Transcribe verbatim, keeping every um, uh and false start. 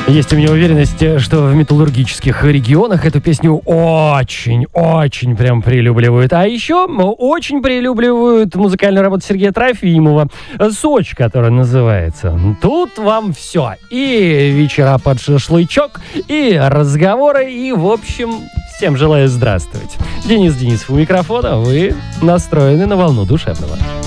Есть у меня уверенность, что в металлургических регионах эту песню очень-очень прям прилюбливают. А еще очень прилюбливают музыкальную работу Сергея Трофимова «Сочи», которая называется. Тут вам все. И вечера под шашлычок, и разговоры, и, в общем, всем желаю здравствовать. Денис Денисов у микрофона. Вы настроены на волну душевного.